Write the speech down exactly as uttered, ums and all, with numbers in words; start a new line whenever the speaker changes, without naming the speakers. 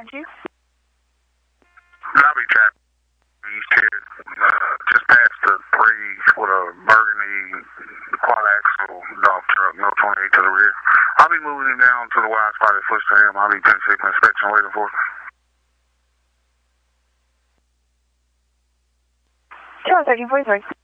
find you?
Lobby trap. East here, uh, just past the three with a burgundy quad axle dump truck, no twenty-eight to the rear. I'll be moving him down to the wide spot at Fush to him. I'll be ten six inspection waiting for him.
two one thirteen forty-three.